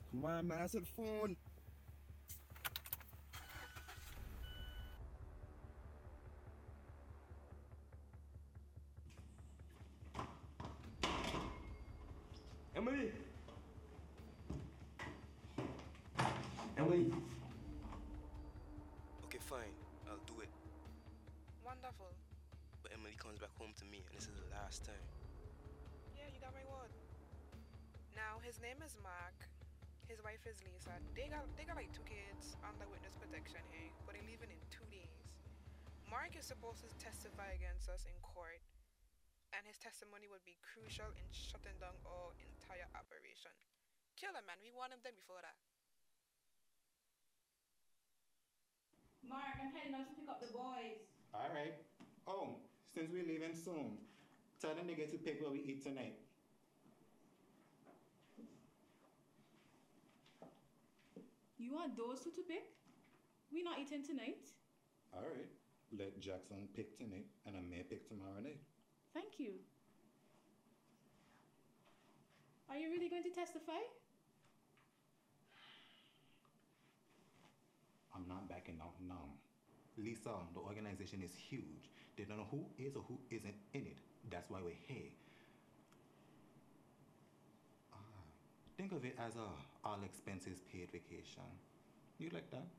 Come on, man, answer the phone. Emily! Emily! Okay, fine. I'll do it. Wonderful. But Emily comes back home to me, and this is the last time. Yeah, you got my word. Now, his name is Mark. His wife is Lisa. They got like 2 kids under witness protection here, but they're leaving in 2 days. Mark is supposed to testify against us in court, and his testimony would be crucial in shutting down our entire operation. Kill him, man. We want him dead before that. Mark, I'm heading out to pick up the boys. All right. Oh, since we're leaving soon, tell them they get to pick what we eat tonight. You want those two to pick? We not eating tonight. All right. Let Jackson pick tonight, and I may pick tomorrow night. Thank you. Are you really going to testify? I'm not backing out now. Lisa, the organization is huge. They don't know who is or who isn't in it. That's why we're here. Think of it as a all expenses paid vacation. You like that?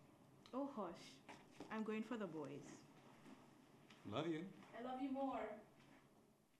Oh, hush. I'm going for the boys. Love you. I love you more.